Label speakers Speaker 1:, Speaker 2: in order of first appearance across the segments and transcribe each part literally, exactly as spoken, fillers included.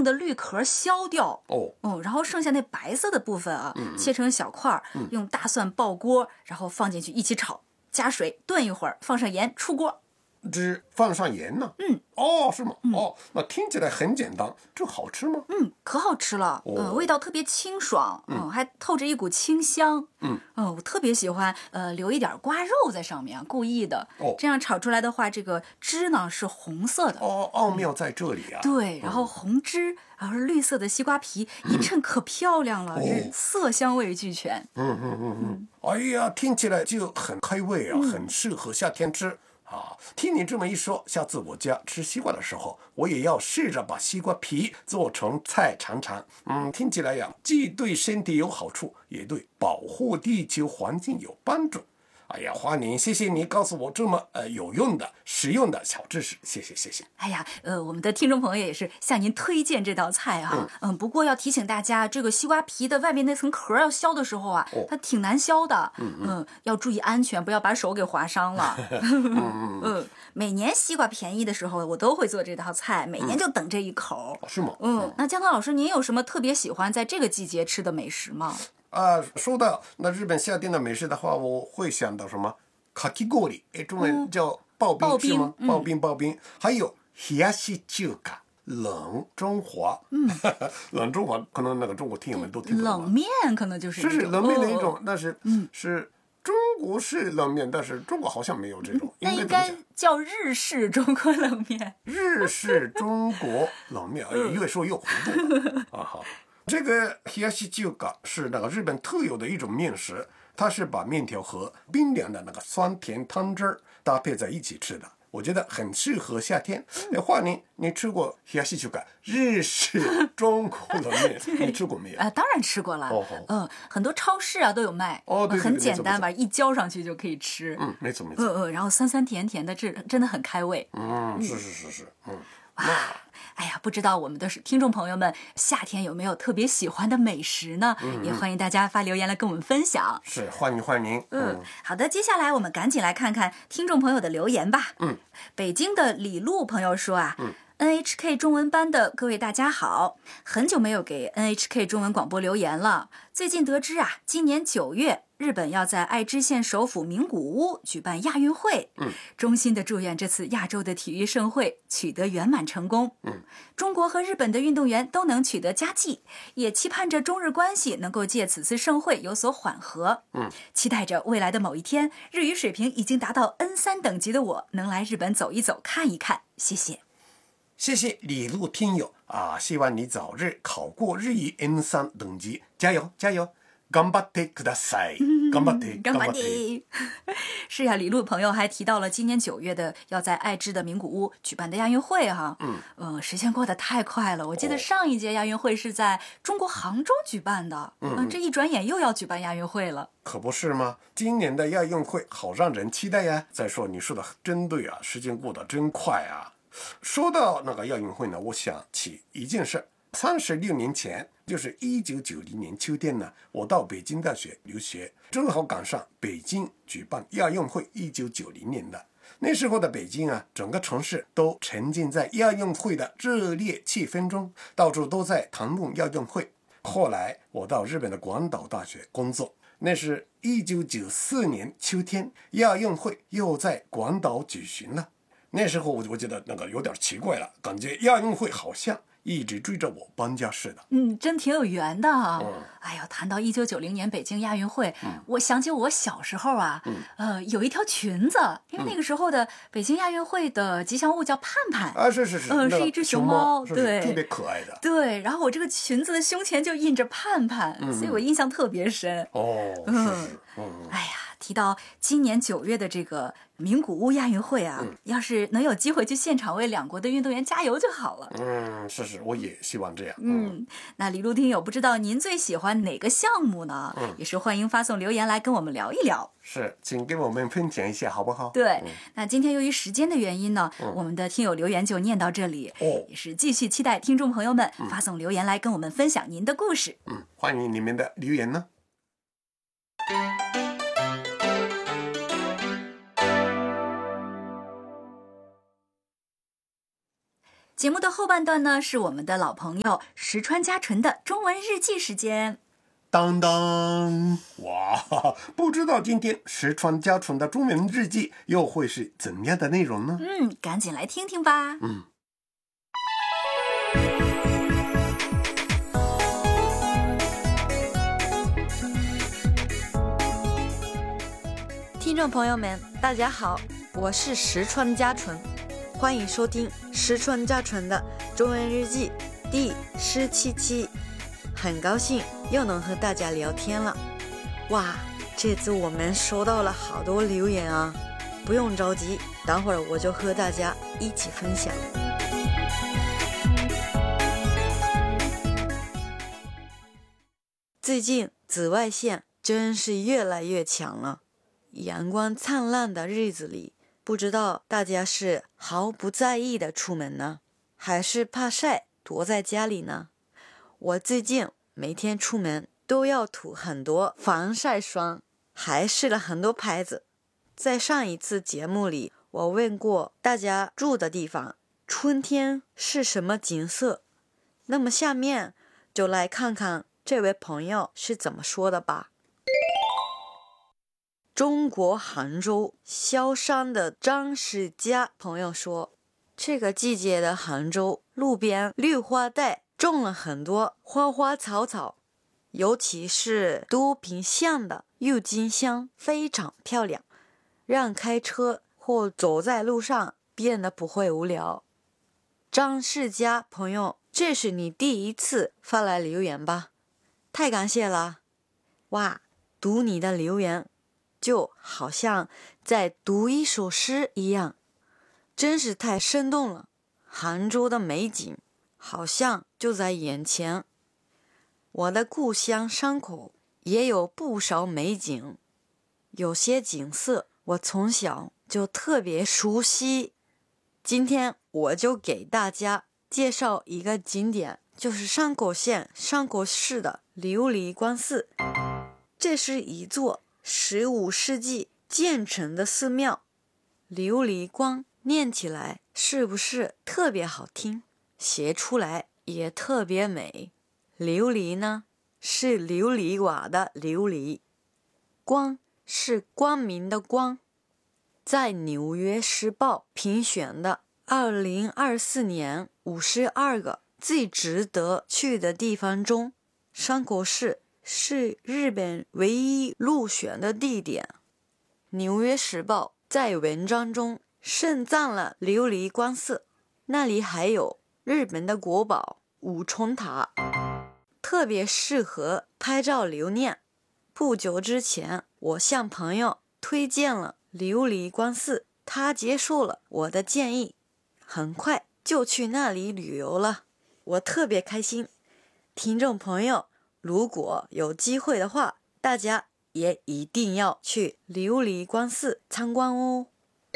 Speaker 1: 硬的绿壳削掉，
Speaker 2: 哦，
Speaker 1: 嗯，然后剩下那白色的部分啊，
Speaker 2: 嗯、
Speaker 1: 切成小块，
Speaker 2: 嗯、
Speaker 1: 用大蒜爆锅，然后放进去一起炒，加水炖一会儿，放上盐，出锅。
Speaker 2: 只放上盐呢？
Speaker 1: 嗯，
Speaker 2: 哦，是吗？
Speaker 1: 嗯、
Speaker 2: 哦，那听起来很简单，这好吃吗？
Speaker 1: 嗯，可好吃了，
Speaker 2: 哦、
Speaker 1: 呃，味道特别清爽，嗯、呃，还透着一股清香，
Speaker 2: 嗯，
Speaker 1: 嗯、呃，我特别喜欢，呃，留一点瓜肉在上面，故意的，
Speaker 2: 哦，
Speaker 1: 这样炒出来的话，这个汁呢是红色的，
Speaker 2: 哦，奥妙在这里啊。
Speaker 1: 嗯、对，然后红汁，然后是绿色的西瓜皮，一衬可漂亮了，
Speaker 2: 哦、
Speaker 1: 是色香味俱全。
Speaker 2: 嗯嗯嗯嗯，哎呀，听起来就很开胃啊，
Speaker 1: 嗯、
Speaker 2: 很适合夏天吃。啊，听你这么一说，下次我家吃西瓜的时候，我也要试着把西瓜皮做成菜尝尝。嗯，听起来呀，既对身体有好处，也对保护地球环境有帮助。哎呀，花宁，谢谢你告诉我这么呃有用的、实用的小知识，谢谢谢谢。
Speaker 1: 哎呀，呃，我们的听众朋友也是向您推荐这道菜啊。嗯, 嗯，不过要提醒大家，这个西瓜皮的外面那层壳要削的时候啊，哦、它挺难削的。嗯, 嗯, 嗯，要注意安全，不要把手给划伤了。嗯, 嗯, 嗯，每年西瓜便宜的时候，我都会做这道菜，每年就等这一口。
Speaker 2: 嗯、是吗？
Speaker 1: 嗯，那江涛老师，您有什么特别喜欢在这个季节吃的美食吗？
Speaker 2: 啊，说到那日本夏天的美食的话，我会想到什么？かき氷，哎，中文叫刨冰、嗯、是吗？刨冰刨冰，还有冷やし中華，冷中华。嗯，冷中华可能那个中国听友们都听懂了。
Speaker 1: 冷面可能就是
Speaker 2: 是是冷面的一种，
Speaker 1: 哦、
Speaker 2: 但是
Speaker 1: 嗯
Speaker 2: 是中国式冷面，但是中国好像没有这种。
Speaker 1: 那应该叫日式中国冷面。
Speaker 2: 日式中国冷面，哎，越说越糊涂了啊！好。这个冷やし中華是那个日本特有的一种面食，它是把面条和冰凉的那个酸甜汤汁搭配在一起吃的，我觉得很适合夏天。那花宁，你吃过冷やし中華日式中国冷面？你吃过没有？
Speaker 1: 啊、呃，当然吃过了。哦哦、嗯，很多超市啊都有卖。
Speaker 2: 哦，对对对，
Speaker 1: 很简单吧，一浇上去就可以吃。
Speaker 2: 嗯，没错没错。
Speaker 1: 嗯嗯，然后酸酸甜甜的，这真的很开胃。
Speaker 2: 嗯，是是是是，嗯。
Speaker 1: 哇，哎呀，不知道我们的听众朋友们夏天有没有特别喜欢的美食呢？嗯、也欢迎大家发留言来跟我们分享。
Speaker 2: 是，欢迎欢迎。
Speaker 1: 嗯，嗯好的，接下来我们赶紧来看看听众朋友的留言吧。
Speaker 2: 嗯，
Speaker 1: 北京的李璐朋友说啊，
Speaker 2: 嗯
Speaker 1: N H K 中文班的各位大家好，很久没有给 N H K 中文广播留言了。最近得知啊，今年九月日本要在爱知县首府名古屋举办亚运会，
Speaker 2: 嗯，
Speaker 1: 衷心的祝愿这次亚洲的体育盛会取得圆满成功。
Speaker 2: 嗯，
Speaker 1: 中国和日本的运动员都能取得佳绩，也期盼着中日关系能够借此次盛会有所缓和。
Speaker 2: 嗯，
Speaker 1: 期待着未来的某一天，日语水平已经达到 N 三 等级的我能来日本走一走看一看。谢谢。
Speaker 2: 谢谢李璐听友啊，希望你早日考过日语 N 三 等级，加油加油！頑張ってください，頑張って
Speaker 1: 頑張って。是呀，李璐朋友还提到了今年九月的要在爱知的名古屋举办的亚运会哈，
Speaker 2: 嗯，
Speaker 1: 呃，时间过得太快了。我记得上一届亚运会是在中国杭州举办的，嗯、呃，这一转眼又要举办亚运会了。
Speaker 2: 可不是吗？今年的亚运会好让人期待呀。再说你说的真对啊，时间过得真快啊。说到那个亚运会呢，我想起一件事。三十六年前，就是一九九零年秋天呢，我到北京大学留学，正好赶上北京举办亚运会一九九零年的。那时候的北京啊，整个城市都沉浸在亚运会的热烈气氛中，到处都在谈论亚运会。后来我到日本的广岛大学工作，那是一九九四年秋天，亚运会又在广岛举行了。那时候我我觉得那个有点奇怪了，感觉亚运会好像一直追着我搬家似的。
Speaker 1: 嗯，真挺有缘的啊。
Speaker 2: 嗯、
Speaker 1: 哎呀，谈到一九九零年北京亚运会，
Speaker 2: 嗯、
Speaker 1: 我想起我小时候啊，
Speaker 2: 嗯、
Speaker 1: 呃，有一条裙子，因为那个时候的北京亚运会的吉祥物叫盼盼
Speaker 2: 啊，是是是，
Speaker 1: 呃，是一只熊猫，
Speaker 2: 是
Speaker 1: 对，
Speaker 2: 特别可爱的。
Speaker 1: 对，然后我这个裙子的胸前就印着盼盼，
Speaker 2: 嗯、
Speaker 1: 所以我印象特别深。
Speaker 2: 哦，
Speaker 1: 嗯，
Speaker 2: 是是，嗯，
Speaker 1: 哎呀，提到今年九月的这个名古屋亚运会啊，
Speaker 2: 嗯、
Speaker 1: 要是能有机会去现场为两国的运动员加油就好了。
Speaker 2: 嗯，是是，我也希望这样。
Speaker 1: 嗯，嗯那李璐听友，不知道您最喜欢哪个项目呢？
Speaker 2: 嗯，
Speaker 1: 也是欢迎发送留言来跟我们聊一聊。
Speaker 2: 是，请跟我们分享一下好不好？
Speaker 1: 对，
Speaker 2: 嗯、
Speaker 1: 那今天由于时间的原因呢，
Speaker 2: 嗯、
Speaker 1: 我们的听友留言就念到这里。
Speaker 2: 哦，
Speaker 1: 也是继续期待听众朋友们发送留言来跟我们分享您的故事。
Speaker 2: 嗯，欢迎你们的留言呢。
Speaker 1: 节目的后半段呢，是我们的老朋友石川佳纯的中文日记时间。
Speaker 2: 当当，哇，不知道今天石川佳纯的中文日记又会是怎样的内容呢？
Speaker 1: 嗯，赶紧来听听吧。
Speaker 2: 嗯。
Speaker 3: 听众朋友们，大家好，我是石川佳纯，欢迎收听石川佳纯的中文日记第十七期。很高兴又能和大家聊天了。哇，这次我们收到了好多留言啊，不用着急，等会儿我就和大家一起分享。最近紫外线真是越来越强了，阳光灿烂的日子里，不知道大家是毫不在意的出门呢，还是怕晒躲在家里呢？我最近每天出门都要涂很多防晒霜，还试了很多牌子。在上一次节目里，我问过大家住的地方春天是什么景色，那么下面就来看看这位朋友是怎么说的吧。中国杭州萧山的张世佳朋友说，这个季节的杭州路边绿化带种了很多花花草草，尤其是多品相的郁金香非常漂亮，让开车或走在路上变得不会无聊。张世佳朋友，这是你第一次发来留言吧？太感谢了！哇，读你的留言就好像在读一首诗一样，真是太生动了。杭州的美景好像就在眼前。我的故乡山口也有不少美景，有些景色我从小就特别熟悉。今天我就给大家介绍一个景点，就是山口县山口市的琉璃光寺。这是一座十五世纪建成的寺庙，琉璃光念起来是不是特别好听？写出来也特别美。琉璃呢，是琉璃瓦的琉璃，光是光明的光。在《纽约时报》评选的二零二四年五十二个最值得去的地方中，山口市是日本唯一入选的地点。《纽约时报》在文章中盛赞了琉璃光寺，那里还有日本的国宝五重塔，特别适合拍照留念。不久之前，我向朋友推荐了琉璃光寺，他接受了我的建议，很快就去那里旅游了，我特别开心。听众朋友，如果有机会的话，大家也一定要去琉璃光寺参观哦。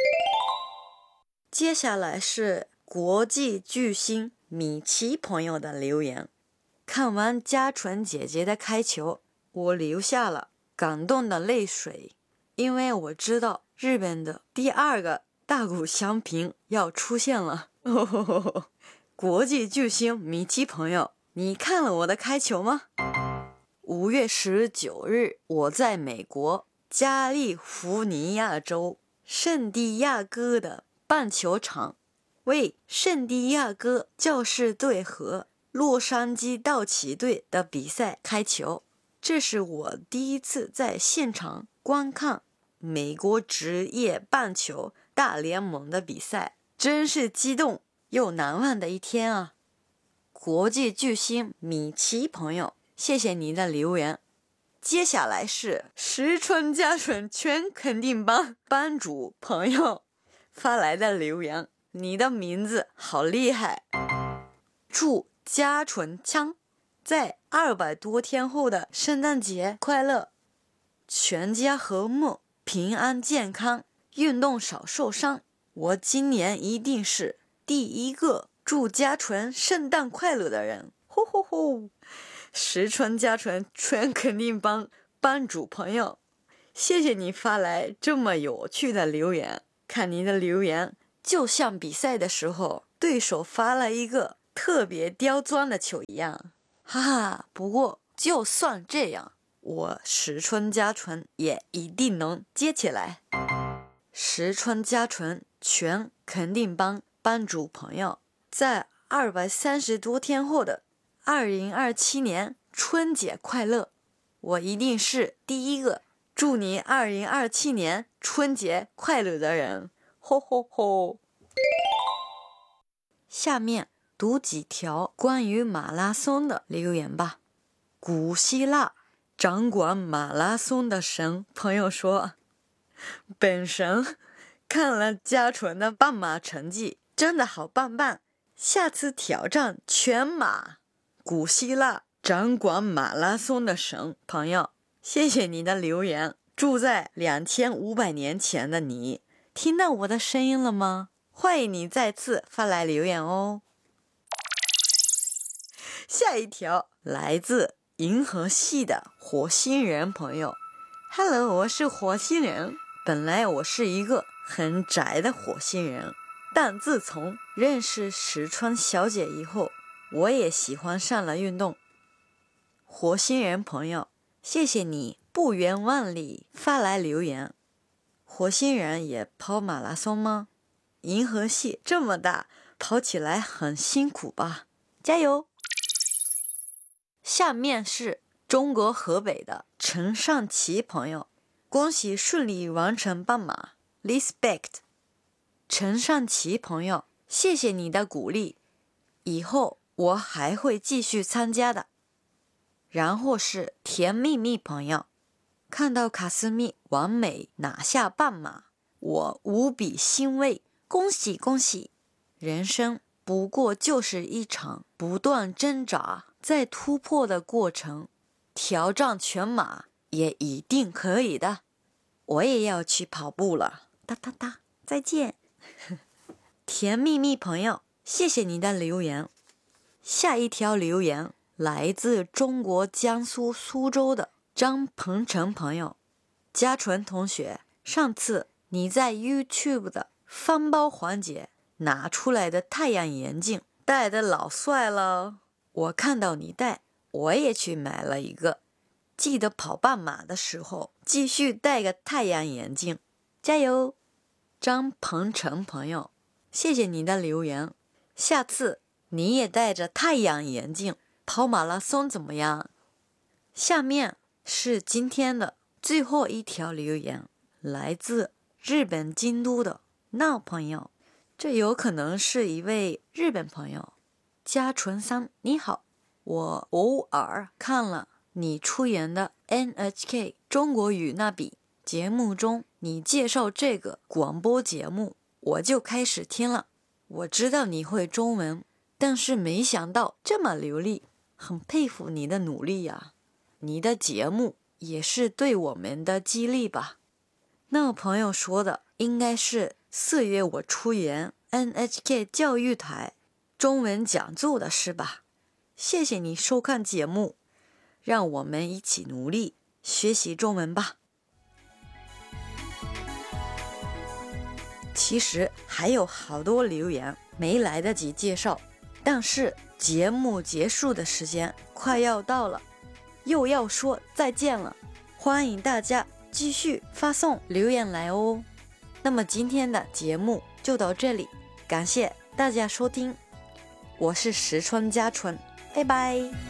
Speaker 3: 接下来是国际巨星米奇朋友的留言。看完佳纯姐姐的开球，我流下了感动的泪水，因为我知道日本的第二个大谷翔平要出现了。哦，国际巨星米奇朋友，你看了我的开球吗？五月十九日，我在美国加利福尼亚州圣地亚哥的棒球场为圣地亚哥教士队和洛杉矶道奇队的比赛开球，这是我第一次在现场观看美国职业棒球大联盟的比赛，真是激动又难忘的一天啊！国际巨星米奇朋友，谢谢你的留言。接下来是石川佳纯全肯定帮班主朋友发来的留言，你的名字好厉害。祝佳纯腔在二百多天后的圣诞节快乐，全家和睦，平安健康，运动少受伤。我今年一定是第一个祝佳纯圣诞快乐的人。吼吼吼！石川佳纯全肯定帮班主朋友，谢谢你发来这么有趣的留言。看你的留言就像比赛的时候对手发了一个特别刁钻的球一样，哈哈。不过就算这样，我石川佳纯也一定能接起来。石川佳纯全肯定帮班主朋友，在二百三十多天后的二零二七年春节快乐！我一定是第一个祝你二零二七年春节快乐的人，吼吼吼！下面读几条关于马拉松的留言吧。古希腊掌管马拉松的神朋友说，本神看了佳纯的半马成绩，真的好棒棒，下次挑战全马。古希腊掌管马拉松的神朋友，谢谢你的留言。住在两千五百年前的你，听到我的声音了吗？欢迎你再次发来留言哦。下一条来自银河系的火星人朋友 ，Hello， 我是火星人。本来我是一个很宅的火星人，但自从认识石川小姐以后，我也喜欢上了运动。火星人朋友，谢谢你不远万里发来留言。火星人也跑马拉松吗？银河系这么大，跑起来很辛苦吧？加油！下面是中国河北的陈尚奇朋友，恭喜顺利完成半马 ，respect。陈尚奇朋友，谢谢你的鼓励，以后我还会继续参加的。然后是甜蜜蜜朋友，看到卡斯米完美拿下半马，我无比欣慰，恭喜恭喜！人生不过就是一场不断挣扎再突破的过程，挑战全马也一定可以的。我也要去跑步了，哒哒哒，再见。甜蜜蜜朋友，谢谢你的留言。下一条留言来自中国江苏苏州的张鹏程朋友，嘉纯同学，上次你在 YouTube 的翻包环节拿出来的太阳眼镜戴得老帅了，我看到你戴，我也去买了一个。记得跑半马的时候继续戴个太阳眼镜，加油！张鹏程朋友，谢谢你的留言，下次你也戴着太阳眼镜跑马拉松怎么样？下面是今天的最后一条留言，来自日本京都的闹朋友，这有可能是一位日本朋友。嘉纯桑你好，我偶尔看了你出演的 N H K 中国语那比节目中，你介绍这个广播节目，我就开始听了。我知道你会中文，但是没想到这么流利，很佩服你的努力呀！你的节目也是对我们的激励吧？那个朋友说的应该是四月我出演 N H K 教育台中文讲座的是吧？谢谢你收看节目，让我们一起努力学习中文吧。其实还有好多留言没来得及介绍，但是节目结束的时间快要到了，又要说再见了，欢迎大家继续发送留言来哦。那么今天的节目就到这里，感谢大家收听，我是石川佳纯，拜拜。